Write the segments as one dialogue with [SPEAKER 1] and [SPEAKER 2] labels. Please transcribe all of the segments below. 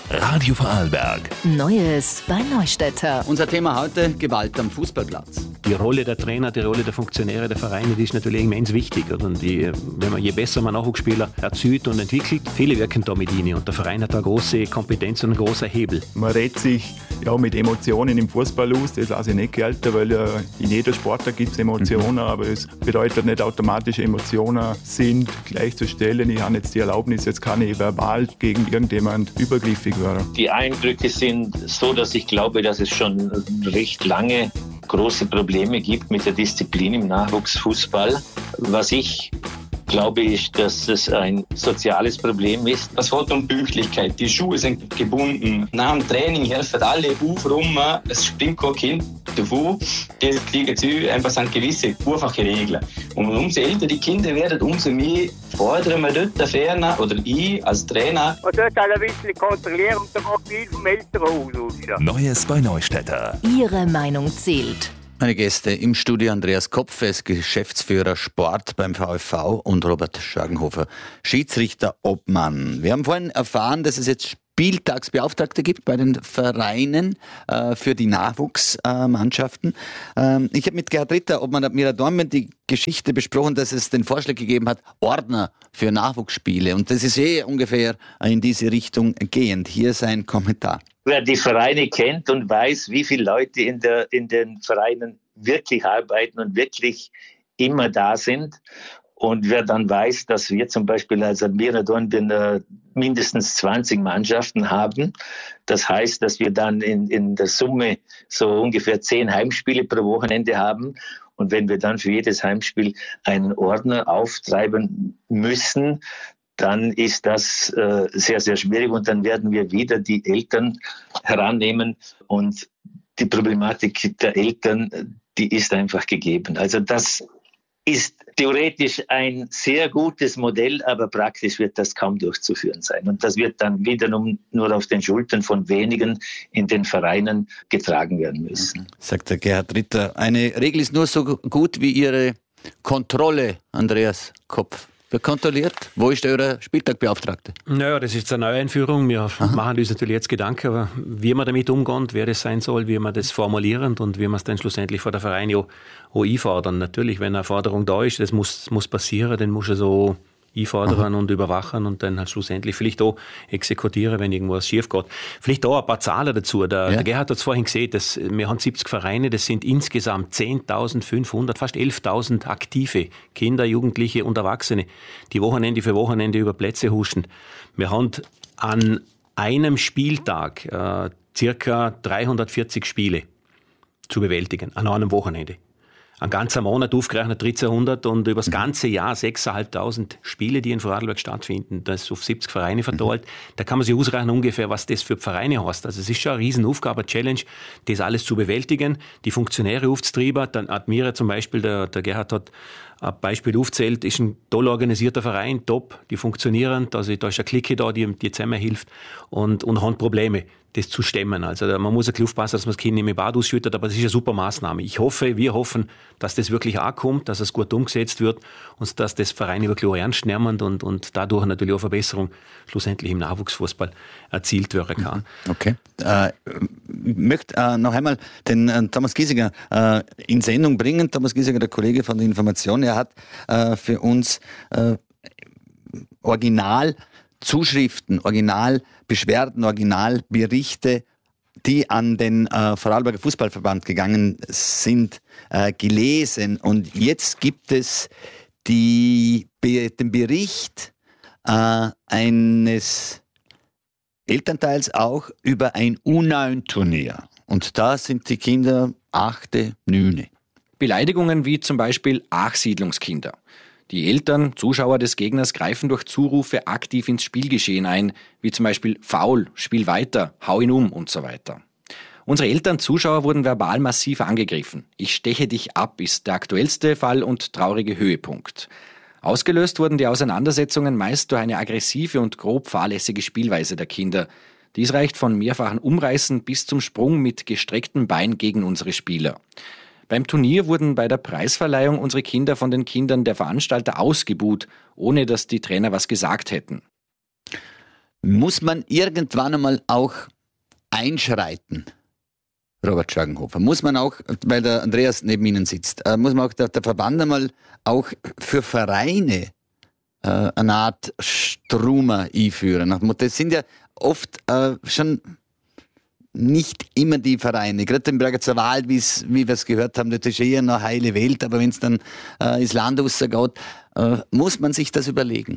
[SPEAKER 1] Radio Vorarlberg.
[SPEAKER 2] Neues bei Neustädter.
[SPEAKER 3] Unser Thema heute: Gewalt am Fußballplatz.
[SPEAKER 4] Die Rolle der Trainer, die Rolle der Funktionäre, der Vereine, die ist natürlich immens wichtig. Und je besser man Nachwuchsspieler erzielt und entwickelt, viele wirken da mit ihnen. Und der Verein hat da eine große Kompetenz und einen großen Hebel.
[SPEAKER 5] Man redet sich mit Emotionen im Fußball aus, das lasse ich nicht gelten, weil in jeder Sportart gibt es Emotionen, aber es bedeutet nicht automatisch, Emotionen sind gleichzustellen. Ich habe jetzt die Erlaubnis, jetzt kann ich verbal gegen irgendjemand übergriffig werden.
[SPEAKER 6] Die Eindrücke sind so, dass ich glaube, dass es schon recht lange große Probleme gibt mit der Disziplin im Nachwuchsfußball. Was ich glaube ich, dass es ein soziales Problem ist.
[SPEAKER 7] Es geht um Pünktlichkeit. Die Schuhe sind gebunden. Nach dem Training helfen alle auf rum. Es springt kein Kind davon. Die kriegen zu einfach sind gewisse einfache Regeln. Und umso älter die Kinder werden, umso mehr fordern wir dort ferner, oder ich als Trainer.
[SPEAKER 8] Man sollte ein bisschen kontrollieren und dann macht viel vom Elternhaus aus.
[SPEAKER 1] Neues bei Neustädter.
[SPEAKER 2] Ihre Meinung zählt.
[SPEAKER 3] Meine Gäste im Studio: Andreas Kopf, er ist Geschäftsführer Sport beim VfV, und Robert Schagenhofer, Schiedsrichter Obmann. Wir haben vorhin erfahren, dass es jetzt Spieltagsbeauftragte gibt bei den Vereinen für die Nachwuchsmannschaften. Ich habe mit Gerhard Ritter, Obmann Admira Dornbirn, die Geschichte besprochen, dass es den Vorschlag gegeben hat, Ordner für Nachwuchsspiele. Und das ist ungefähr in diese Richtung gehend. Hier sein Kommentar.
[SPEAKER 6] Wer die Vereine kennt und weiß, wie viele Leute in den Vereinen wirklich arbeiten und wirklich immer da sind, und wer dann weiß, dass wir zum Beispiel als Admira Dornbirn mindestens 20 Mannschaften haben, das heißt, dass wir dann in der Summe so ungefähr 10 Heimspiele pro Wochenende haben. Und wenn wir dann für jedes Heimspiel einen Ordner auftreiben müssen, dann ist das sehr, sehr schwierig, und dann werden wir wieder die Eltern herannehmen, und die Problematik der Eltern, die ist einfach gegeben. Also das ist theoretisch ein sehr gutes Modell, aber praktisch wird das kaum durchzuführen sein. Und das wird dann wiederum nur auf den Schultern von wenigen in den Vereinen getragen werden müssen.
[SPEAKER 3] Sagt der Gerhard Ritter. Eine Regel ist nur so gut wie ihre Kontrolle, Andreas Kopf. Wer kontrolliert? Wo ist euer Spieltagbeauftragte?
[SPEAKER 4] Naja, das ist eine Neueinführung. Wir machen uns natürlich jetzt Gedanken, wie wir damit umgehen, wer das sein soll, wie wir das formulieren und wie wir es dann schlussendlich vor der Verein auch einfordern. Natürlich, wenn eine Forderung da ist, das muss passieren, dann muss er so einfordern und überwachen und dann halt schlussendlich vielleicht auch exekutieren, wenn irgendwas schief geht. Vielleicht auch ein paar Zahlen dazu. Der Gerhard hat es vorhin gesehen, wir haben 70 Vereine, das sind insgesamt 10.500, fast 11.000 aktive Kinder, Jugendliche und Erwachsene, die Wochenende für Wochenende über Plätze huschen. Wir haben an einem Spieltag circa 340 Spiele zu bewältigen, an einem Wochenende. Ein ganzer Monat aufgerechnet 1300 und über das ganze Jahr 6.500 Spiele, die in Vorarlberg stattfinden. Das ist auf 70 Vereine verteilt. Da kann man sich ausrechnen ungefähr, was das für Vereine heißt. Also es ist schon eine Riesenaufgabe, eine Challenge, das alles zu bewältigen, die Funktionäre aufzutreiben. Dann Admira zum Beispiel, der Gerhard hat ein Beispiel aufzählt, ist ein toll organisierter Verein, top, die funktionieren, also da ist eine Clique da, die zusammenhilft und haben Probleme, das zu stemmen. Also man muss ein bisschen aufpassen, dass man das Kind nicht im Bad ausschüttet, aber es ist eine super Maßnahme. Wir hoffen, dass das wirklich ankommt, dass es gut umgesetzt wird und dass das Vereine wirklich auch ernst nehmen und dadurch natürlich auch Verbesserung schlussendlich im Nachwuchsfußball erzielt werden kann.
[SPEAKER 3] Okay. Ich möchte noch einmal den Thomas Giesinger in Sendung bringen. Thomas Giesinger, der Kollege von der Information, er hat für uns Originalzuschriften, Originalbeschwerden, Originalberichte, die an den Vorarlberger Fußballverband gegangen sind, gelesen. Und jetzt gibt es den Bericht eines Elternteils auch über ein U9-Turnier. Und da sind die Kinder 8., 9.
[SPEAKER 9] Beleidigungen wie zum Beispiel Achsiedlungskinder. Die Eltern, Zuschauer des Gegners greifen durch Zurufe aktiv ins Spielgeschehen ein, wie zum Beispiel Foul, Spiel weiter, hau ihn um und so weiter. Unsere Eltern, Zuschauer wurden verbal massiv angegriffen. Ich steche dich ab ist der aktuellste Fall und traurige Höhepunkt. Ausgelöst wurden die Auseinandersetzungen meist durch eine aggressive und grob fahrlässige Spielweise der Kinder. Dies reicht von mehrfachen Umreißen bis zum Sprung mit gestrecktem Bein gegen unsere Spieler. Beim Turnier wurden bei der Preisverleihung unsere Kinder von den Kindern der Veranstalter ausgebuht, ohne dass die Trainer was gesagt hätten.
[SPEAKER 3] Muss man irgendwann einmal auch einschreiten, Robert Schargenhofer? Muss man auch, weil der Andreas neben Ihnen sitzt, muss man auch der Verband einmal auch für Vereine eine Art Struma einführen? Das sind ja oft schon nicht immer die Vereine. Gerade im Bregenzer Wald, wie wir es gehört haben, das ist eher eine heile Welt, aber wenn es dann ins Land rausgeht, muss man sich das überlegen?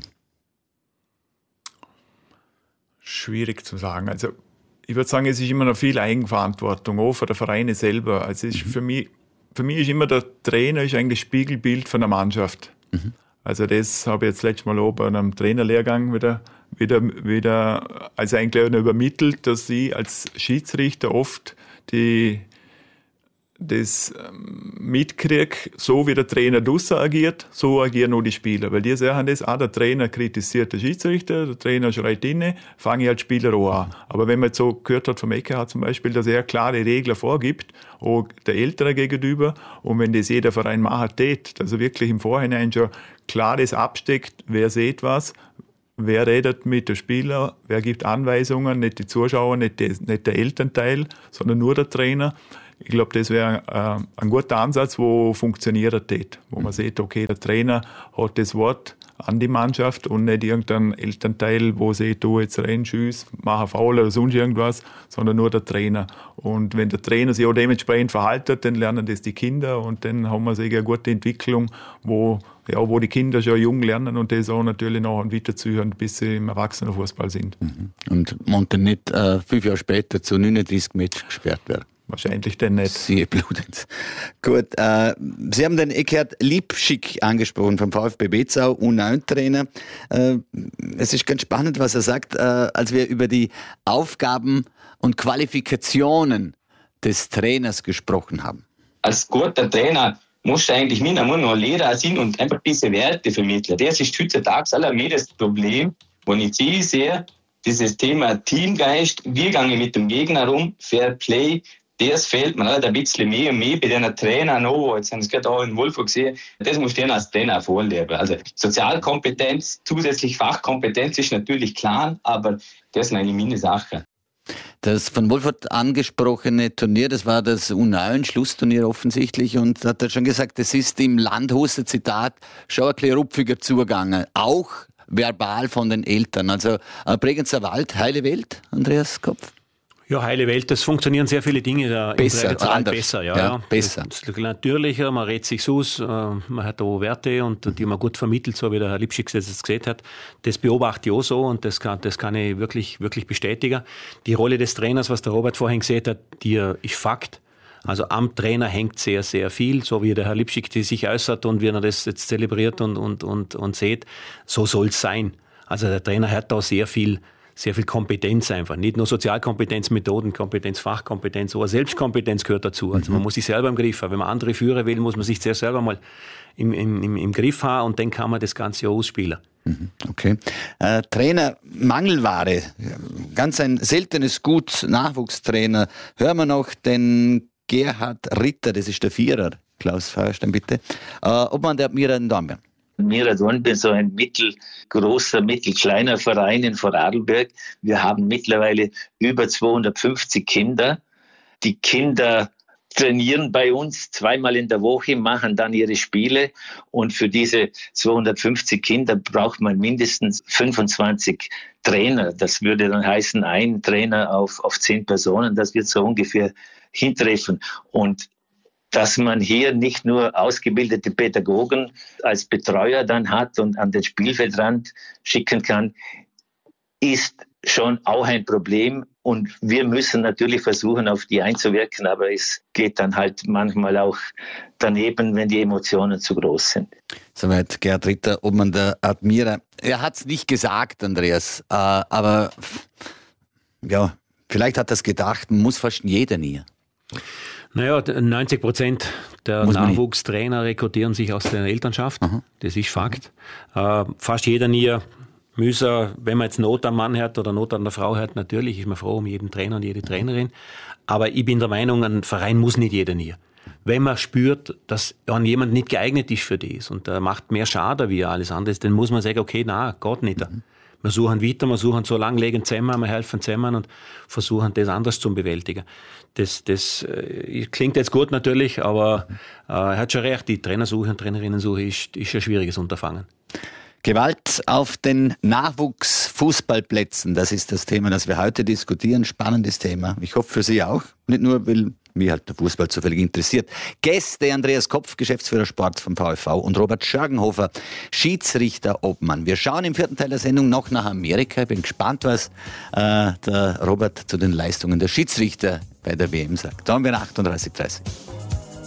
[SPEAKER 5] Schwierig zu sagen. Also ich würde sagen, es ist immer noch viel Eigenverantwortung, auch von der Vereine selber. Also für mich ist immer der Trainer ist eigentlich Spiegelbild von der Mannschaft. Also das habe ich jetzt letztes Mal auch bei einem Trainerlehrgang wieder also eigentlich übermittelt, dass ich als Schiedsrichter oft das mitkriege, so wie der Trainer draussen agiert, so agieren auch die Spieler. Weil die sagen das auch, der Trainer kritisiert den Schiedsrichter, der Trainer schreit inne, fange ich als Spieler auch an. Aber wenn man jetzt so gehört hat vom EKH zum Beispiel, dass er klare Regeln vorgibt, auch der Ältere gegenüber, und wenn das jeder Verein machen tät, dass er wirklich im Vorhinein schon klares absteckt, wer sieht was, wer redet mit den Spielern, wer gibt Anweisungen, nicht die Zuschauer, nicht der Elternteil, sondern nur der Trainer. Ich glaube, das wäre ein guter Ansatz, wo funktioniert tät, wo man sieht, okay, der Trainer hat das Wort an die Mannschaft und nicht irgendein Elternteil, wo sieht, du jetzt renn, tschüss, mach einen Foul oder sonst irgendwas, sondern nur der Trainer. Und wenn der Trainer sich auch dementsprechend verhaltet, dann lernen das die Kinder und dann haben wir eine gute Entwicklung, wo die Kinder schon jung lernen und das auch natürlich noch weiterzuhören, bis sie im Erwachsenenfußball sind.
[SPEAKER 3] Und dann nicht 5 Jahre später zu 39 Matches gesperrt werden.
[SPEAKER 5] Wahrscheinlich denn nicht.
[SPEAKER 3] Sie blutend. Gut, Sie haben den Eckhard Lipschick angesprochen vom VfB Bezau, U9-Trainer. Es ist ganz spannend, was er sagt, als wir über die Aufgaben und Qualifikationen des Trainers gesprochen haben.
[SPEAKER 7] Als guter Trainer musst du eigentlich nicht nur noch Lehrer sein und einfach diese Werte vermitteln. Das ist heutzutage allermehr das Problem, wo ich sehe, dieses Thema Teamgeist, wie gehe ich mit dem Gegner um, Fair Play, das fehlt mir halt ein bisschen mehr und mehr bei den Trainern noch. Jetzt haben Sie gerade auch in Wolfsburg gesehen. Das muss ich als Trainer vorleben. Also Sozialkompetenz, zusätzlich Fachkompetenz ist natürlich klar, aber das sind eigentlich meine Sachen.
[SPEAKER 3] Das von Wolfurt angesprochene Turnier, das war das U9-Schlussturnier offensichtlich, und hat er schon gesagt, das ist im Landhauser Zitat schon ein bisschen rupfiger zugegangen. Auch verbal von den Eltern. Also Bregenzer Wald, heile Welt, Andreas Kopf?
[SPEAKER 4] Ja, heile Welt, das funktionieren sehr viele Dinge da
[SPEAKER 3] besser,
[SPEAKER 4] besser. Das ist natürlicher, man redet sich aus, man hat da Werte und die man gut vermittelt, so wie der Herr Lipschick das jetzt gesehen hat. Das beobachte ich auch so und das kann ich wirklich bestätigen. Die Rolle des Trainers, was der Robert vorhin gesehen hat, die ist Fakt. Also am Trainer hängt sehr, sehr viel, so wie der Herr Lipschick die sich äußert und wie er das jetzt zelebriert und sieht. So soll es sein. Also der Trainer hat da sehr viel Kompetenz einfach. Nicht nur Sozialkompetenz, Methodenkompetenz, Fachkompetenz, aber Selbstkompetenz gehört dazu. Also man muss sich selber im Griff haben. Wenn man andere führen will, muss man sich zuerst selber mal im Griff haben und dann kann man das Ganze ausspielen.
[SPEAKER 3] Okay. Trainer Mangelware. Ganz ein seltenes Gut, Nachwuchstrainer. Hören wir noch den Gerhard Ritter, das ist der Vierer. Klaus Feuerstein, bitte. Obmann der Admira in Dornbirn.
[SPEAKER 6] Admira Dornbirn, so ein mittelgroßer, mittelkleiner Verein in Vorarlberg. Wir haben mittlerweile über 250 Kinder. Die Kinder trainieren bei uns 2-mal in der Woche, machen dann ihre Spiele. Und für diese 250 Kinder braucht man mindestens 25 Trainer. Das würde dann heißen, ein Trainer auf 10 Personen. Das wird so ungefähr hintreffen. Und dass man hier nicht nur ausgebildete Pädagogen als Betreuer dann hat und an den Spielfeldrand schicken kann, ist schon auch ein Problem. Und wir müssen natürlich versuchen, auf die einzuwirken, aber es geht dann halt manchmal auch daneben, wenn die Emotionen zu groß sind.
[SPEAKER 3] Soweit Gerhard Ritter, Obmann der Admira. Er hat es nicht gesagt, Andreas, aber ja, vielleicht hat er es gedacht, muss fast jeder nie.
[SPEAKER 4] Naja, 90% der Nachwuchstrainer rekrutieren sich aus der Elternschaft. Aha. Das ist Fakt. Fast jeder nie müsse, wenn man jetzt Not am Mann hat oder Not an der Frau hat, natürlich ist man froh um jeden Trainer und jede Trainerin. Aber ich bin der Meinung, ein Verein muss nicht jeder nie. Wenn man spürt, dass an jemand nicht geeignet ist für das und der macht mehr Schaden wie alles andere, dann muss man sagen, okay, na, geht nicht. Wir suchen weiter, wir suchen so lange legen zusammen, wir helfen zusammen und versuchen das anders zu bewältigen. Das klingt jetzt gut natürlich, aber er hat schon recht, die Trainersuche und Trainerinnensuche ist ein schwieriges Unterfangen.
[SPEAKER 3] Gewalt auf den Nachwuchsfußballplätzen, das ist das Thema, das wir heute diskutieren. Spannendes Thema. Ich hoffe für Sie auch. Nicht nur, weil mich halt der Fußball zufällig interessiert. Gäste Andreas Kopf, Geschäftsführer Sport vom VfV und Robert Schörgenhofer, Schiedsrichter Obmann. Wir schauen im 4. Teil der Sendung noch nach Amerika. Ich bin gespannt, was der Robert zu den Leistungen der Schiedsrichter bei der WM sagt. Da haben wir 38:30.